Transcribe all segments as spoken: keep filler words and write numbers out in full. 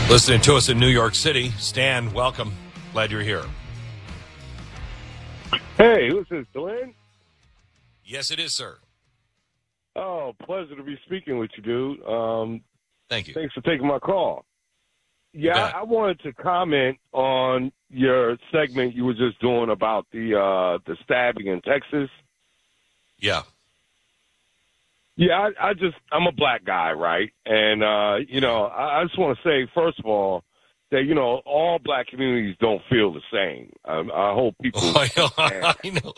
Listening to us in New York City. Stan, welcome. Glad you're here. Hey, who's this, Glenn? Yes, it is, sir. Oh, pleasure to be speaking with you, dude. Um, Thank you. Thanks for taking my call. Yeah, You I, I wanted to comment on your segment you were just doing about the uh, the stabbing in Texas. Yeah. Yeah, I, I just, I'm a black guy, right? And, uh, you know, I, I just want to say, first of all, that, you know, all black communities don't feel the same. I, I hope people. Oh, I know. I know.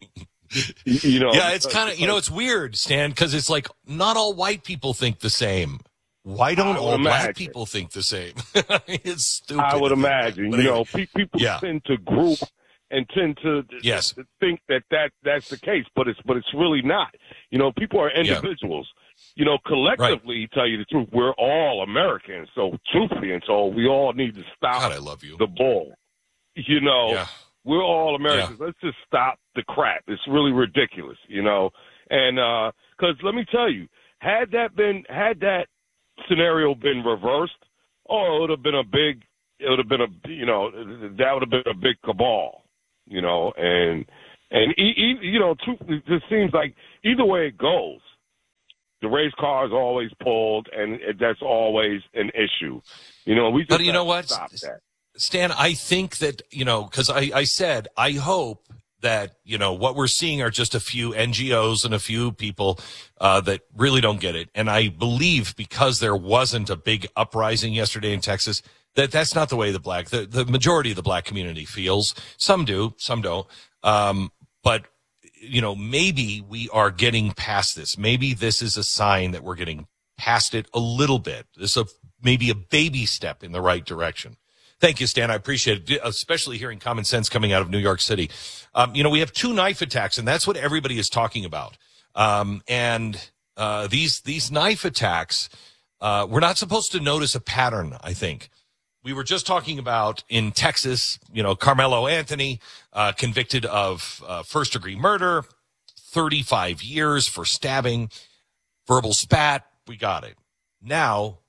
You know, yeah, it's kind of, you know, it's weird, Stan, because it's like not all white people think the same. Why don't all imagine. black people think the same? It's stupid. I would imagine. You know, pe- people yeah. tend to group and tend to, yes. to think that, that that's the case, but it's but it's really not. You know, people are individuals. Yeah. You know, collectively, right. Tell you the truth, we're all Americans. So, truth being told, we all need to stop God, I love you. the bull. You know, yeah. we're all Americans. Yeah. Let's just stop the crap. It's really ridiculous, you know. And because uh, let me tell you, had that been had that scenario been reversed, oh, it would have been a big, it would have been a, you know, that would have been a big cabal, you know, and and e- e- you know, truth, it just seems like either way it goes, the race car is always pulled, and that's always an issue, you know. We just but you know what, stop that. Stan, I think that, you know, because I, I said I hope that, you know, what we're seeing are just a few N G Os and a few people uh, that really don't get it. And I believe because there wasn't a big uprising yesterday in Texas, that that's not the way the black, the, the majority of the black community feels. Some do, some don't. Um, but, you know, maybe we are getting past this. Maybe this is a sign that we're getting past it a little bit. This is a, maybe a baby step in the right direction. Thank you, Stan. I appreciate it, especially hearing common sense coming out of New York City. Um, you know, we have two knife attacks, and that's what everybody is talking about. Um, and uh, these these knife attacks, uh, we're not supposed to notice a pattern, I think. We were just talking about in Texas, you know, Carmelo Anthony, uh, convicted of uh, first-degree murder, thirty-five years for stabbing, verbal spat. We got it. Now,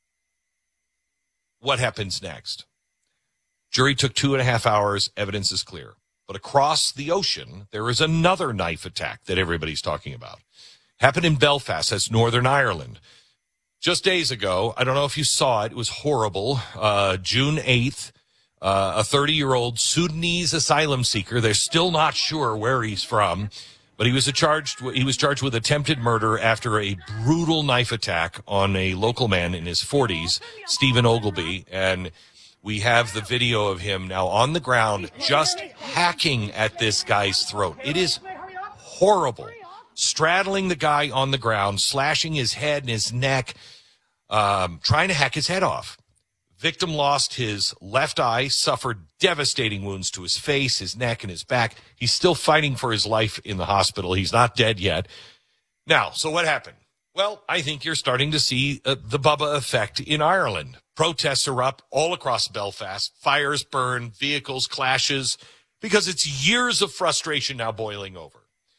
what happens next? Jury took two and a half hours. Evidence is clear. But across the ocean, there is another knife attack that everybody's talking about. Happened in Belfast. That's Northern Ireland. Just days ago, I don't know if you saw it. It was horrible. Uh, June eighth, uh, a thirty-year-old Sudanese asylum seeker. They're still not sure where he's from, but he was a charged. He was charged with attempted murder after a brutal knife attack on a local man in his forties, Stephen Ogilvy, and we have the video of him now on the ground just hacking at this guy's throat. It is horrible. Straddling the guy on the ground, slashing his head and his neck, um, trying to hack his head off. Victim lost his left eye, suffered devastating wounds to his face, his neck, and his back. He's still fighting for his life in the hospital. He's not dead yet. Now, so what happened? Well, I think you're starting to see uh, the Bubba effect in Ireland. Protests are up all across Belfast. Fires burn, vehicles clashes, because it's years of frustration now boiling over.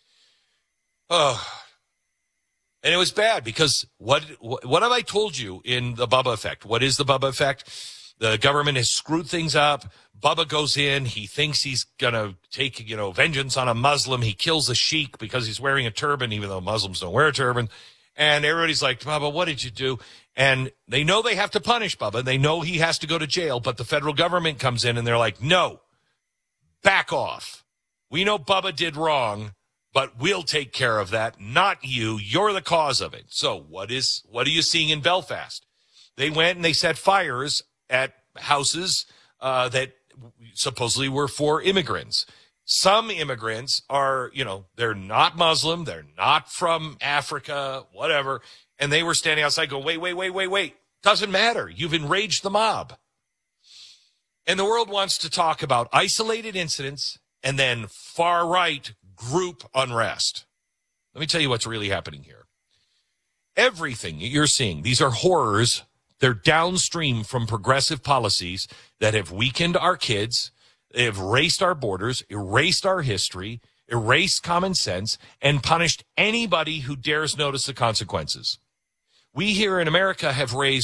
Oh, and it was bad because what what have I told you in the Bubba effect? What is the Bubba effect? The government has screwed things up. Bubba goes in. He thinks he's going to take, you know, vengeance on a Muslim. He kills a sheik because he's wearing a turban, even though Muslims don't wear a turban. And everybody's like, Bubba, what did you do? And they know they have to punish Bubba. They know he has to go to jail, but the federal government comes in and they're like, no, back off. We know Bubba did wrong, but we'll take care of that, not you. You're the cause of it. So what is what are you seeing in Belfast? They went and they set fires at houses uh, that supposedly were for immigrants. Some immigrants are, you know, they're not Muslim, they're not from Africa, whatever, and they were standing outside going, wait, wait, wait, wait, wait. Doesn't matter. You've enraged the mob. And the world wants to talk about isolated incidents and then far-right group unrest. Let me tell you what's really happening here. Everything you're seeing, these are horrors. They're downstream from progressive policies that have weakened our kids, they have erased our borders, erased our history, erased common sense, and punished anybody who dares notice the consequences. We here in America have raised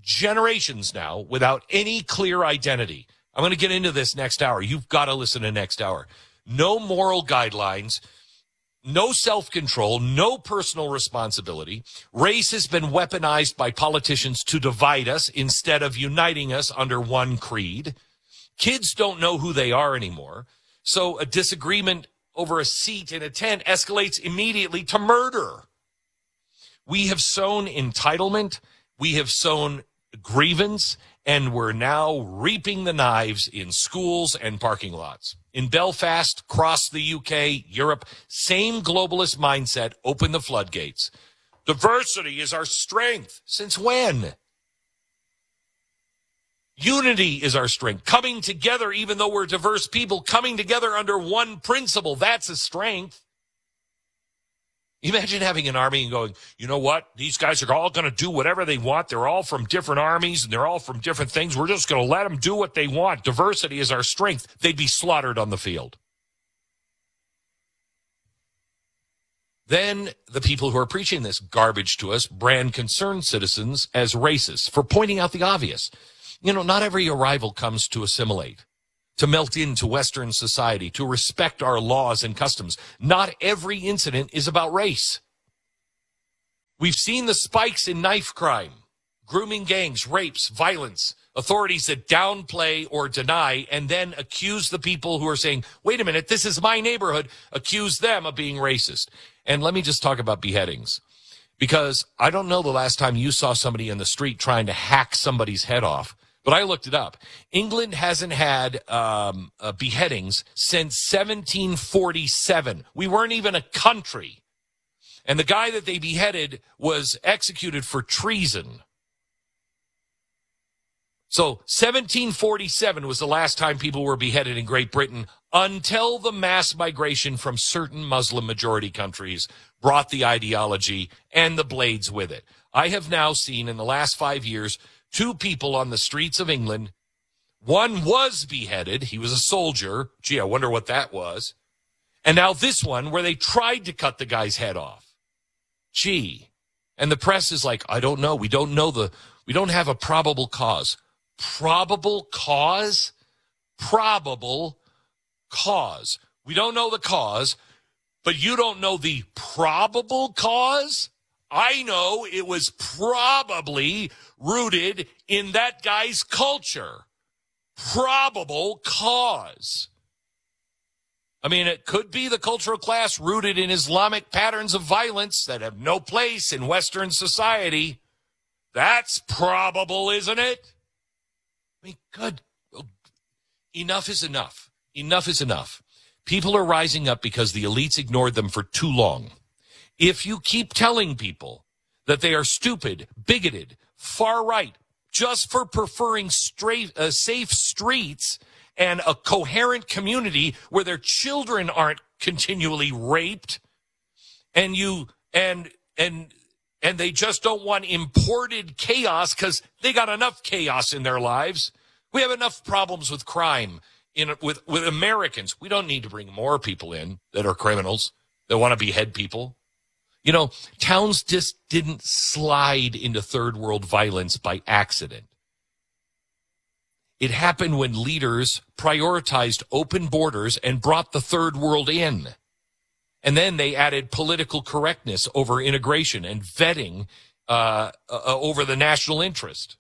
generations now without any clear identity. I'm going to get into this next hour. You've got to listen to next hour. No moral guidelines, no self-control, no personal responsibility. Race has been weaponized by politicians to divide us instead of uniting us under one creed. Kids don't know who they are anymore. So a disagreement over a seat in a tent escalates immediately to murder. We have sown entitlement. We have sown grievance, and we're now reaping the knives in schools and parking lots. In Belfast, across the U K, Europe, same globalist mindset, open the floodgates. Diversity is our strength. Since when? Unity is our strength. Coming together, even though we're diverse people, coming together under one principle, that's a strength. Imagine having an army and going, you know what? These guys are all going to do whatever they want. They're all from different armies, and they're all from different things. We're just going to let them do what they want. Diversity is our strength. They'd be slaughtered on the field. Then the people who are preaching this garbage to us brand concerned citizens as racists for pointing out the obvious. You know, not every arrival comes to assimilate, to melt into Western society, to respect our laws and customs. Not every incident is about race. We've seen the spikes in knife crime, grooming gangs, rapes, violence, authorities that downplay or deny and then accuse the people who are saying, wait a minute, this is my neighborhood, accuse them of being racist. And let me just talk about beheadings, because I don't know the last time you saw somebody in the street trying to hack somebody's head off. But I looked it up. England hasn't had um, uh, beheadings since seventeen forty-seven. We weren't even a country. And the guy that they beheaded was executed for treason. So seventeen forty-seven was the last time people were beheaded in Great Britain, until the mass migration from certain Muslim majority countries brought the ideology and the blades with it. I have now seen in the last five years two people on the streets of England. One was beheaded. He was a soldier. Gee, I wonder what that was. And now this one where they tried to cut the guy's head off. Gee. And the press is like, I don't know. We don't know the, we don't have a probable cause. Probable cause? Probable cause. We don't know the cause, but you don't know the probable cause? I know it was probably rooted in that guy's culture. Probable cause. I mean, it could be the cultural class rooted in Islamic patterns of violence that have no place in Western society. That's probable, isn't it? I mean, good. Enough is enough. Enough is enough. People are rising up because the elites ignored them for too long. If you keep telling people that they are stupid, bigoted, far right, just for preferring straight, uh, safe streets and a coherent community where their children aren't continually raped, and you and and and they just don't want imported chaos because they got enough chaos in their lives. We have enough problems with crime in with with Americans. We don't need to bring more people in that are criminals that want to behead people. You know, towns just didn't slide into third world violence by accident. It happened when leaders prioritized open borders and brought the third world in. And then they added political correctness over integration and vetting uh, uh, over the national interest.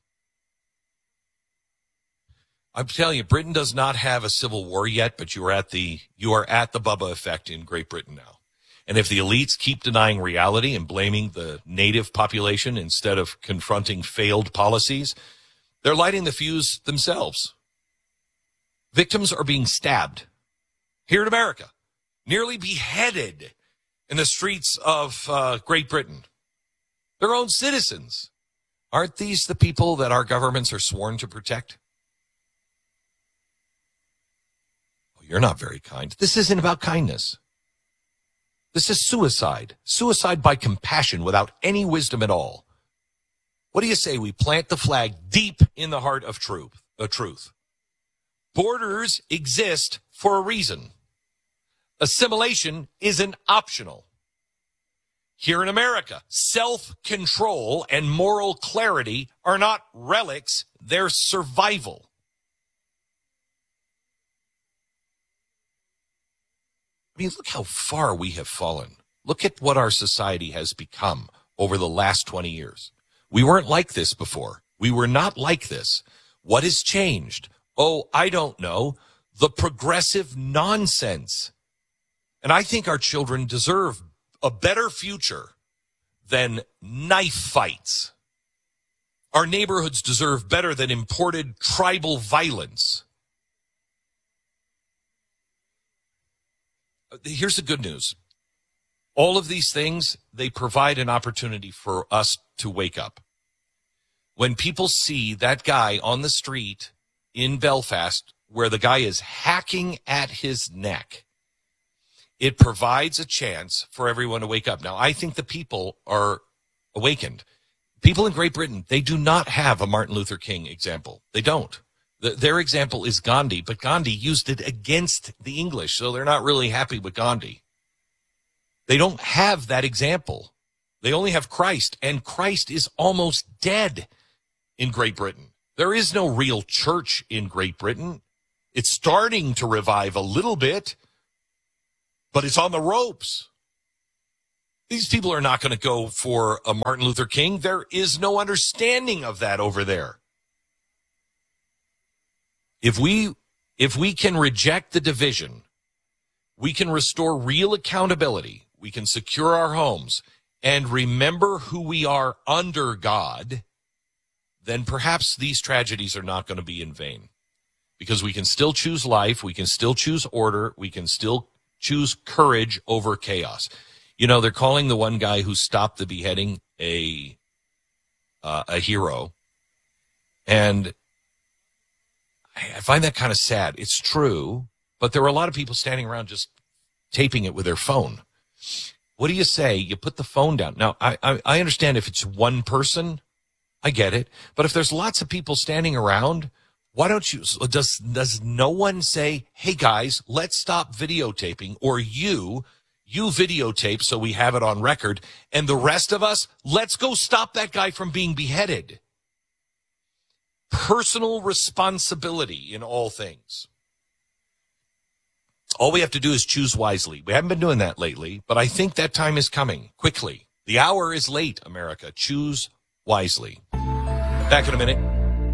I'm telling you, Britain does not have a civil war yet, but you are at the you are at the Bubba effect in Great Britain now. And if the elites keep denying reality and blaming the native population instead of confronting failed policies, they're lighting the fuse themselves. Victims are being stabbed here in America, nearly beheaded in the streets of uh, Great Britain. Their own citizens. Aren't these the people that our governments are sworn to protect? Oh, you're not very kind. This isn't about kindness. This is suicide. Suicide by compassion without any wisdom at all. What do you say we plant the flag deep in the heart of truth? The truth. Borders exist for a reason. Assimilation isn't optional. here in America. Self-control and moral clarity are not relics, they're survival. I mean, look how far we have fallen. Look at what our society has become over the last twenty years. We weren't like this before. We were not like this. What has changed? Oh, I don't know. The progressive nonsense. And I think our children deserve a better future than knife fights. Our neighborhoods deserve better than imported tribal violence. Here's the good news. All of these things, they provide an opportunity for us to wake up. When people see that guy on the street in Belfast where the guy is hacking at his neck, it provides a chance for everyone to wake up. Now, I think the people are awakened. People in Great Britain, they do not have a Martin Luther King example. They don't. The, their example is Gandhi, but Gandhi used it against the English, so they're not really happy with Gandhi. They don't have that example. They only have Christ, and Christ is almost dead in Great Britain. There is no real church in Great Britain. It's starting to revive a little bit, but it's on the ropes. These people are not going to go for a Martin Luther King. There is no understanding of that over there. If we, if we can reject the division, we can restore real accountability, we can secure our homes, and remember who we are under God, then perhaps these tragedies are not going to be in vain. Because we can still choose life, we can still choose order, we can still choose courage over chaos. You know, they're calling the one guy who stopped the beheading a uh, a hero. And I find that kind of sad. It's true, but there were a lot of people standing around just taping it with their phone. What do you say? You put the phone down. Now, I, I, I understand if it's one person, I get it. But if there's lots of people standing around, why don't you, does, does no one say, hey guys, let's stop videotaping, or you, you videotape so we have it on record, and the rest of us, let's go stop that guy from being beheaded. Personal responsibility in all things. All we have to do is choose wisely. We haven't been doing that lately, but I think that time is coming quickly. The hour is late, America. Choose wisely. Back in a minute.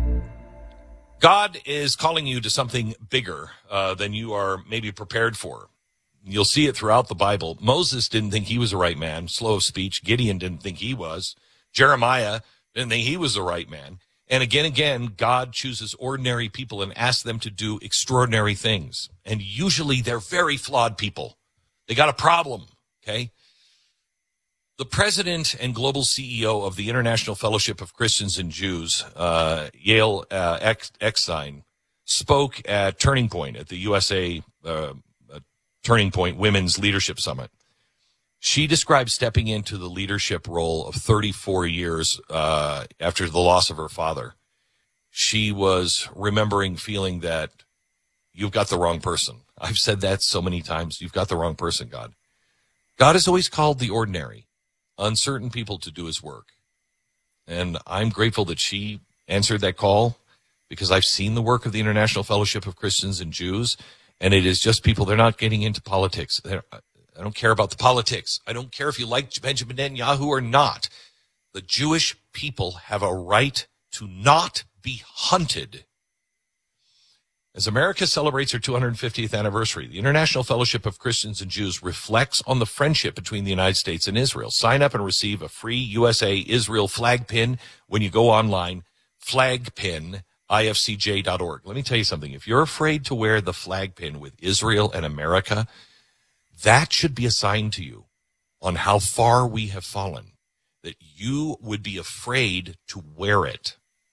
God is calling you to something bigger uh, than you are maybe prepared for. You'll see it throughout the Bible. Moses didn't think he was the right man, slow of speech. Gideon didn't think he was. Jeremiah didn't think he was the right man. And again, again, God chooses ordinary people and asks them to do extraordinary things. And usually they're very flawed people. They got a problem, okay? The president and global C E O of the International Fellowship of Christians and Jews, uh, Yael uh, Eckstein, spoke at Turning Point at the U S A uh, Turning Point Women's Leadership Summit. She described stepping into the leadership role of thirty-four years uh, after the loss of her father. She was remembering feeling that you've got the wrong person. I've said that so many times. You've got the wrong person, God. God has always called the ordinary, uncertain people to do his work. And I'm grateful that she answered that call, because I've seen the work of the International Fellowship of Christians and Jews, and it is just people. They're not getting into politics. They're, I don't care about the politics. I don't care if you like Benjamin Netanyahu or not. The Jewish people have a right to not be hunted. As America celebrates her two hundred fiftieth anniversary, the International Fellowship of Christians and Jews reflects on the friendship between the United States and Israel. Sign up and receive a free U S A Israel flag pin when you go online, flag pin I F C J dot org. Let me tell you something. If you're afraid to wear the flag pin with Israel and America, that should be a sign to you on how far we have fallen, that you would be afraid to wear it.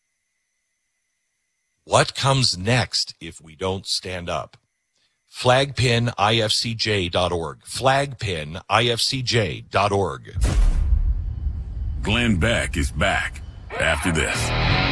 What comes next if we don't stand up? flag pin I F C J dot org. flag pin I F C J dot org. Glenn Beck is back after this.